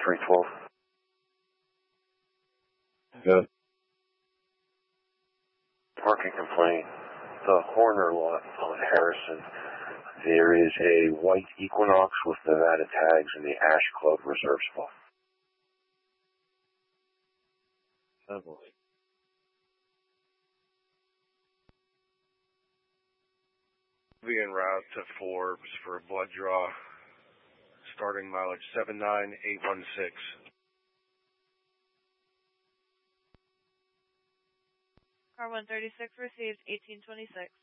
312. Good. Parking complaint. The Horner lot on Harrison. There is a white Equinox with Nevada tags in the Ash Club reserve spot. Oh boy. Be en route to Forbes for a blood draw. Starting mileage 79816. Car 136 received 1826.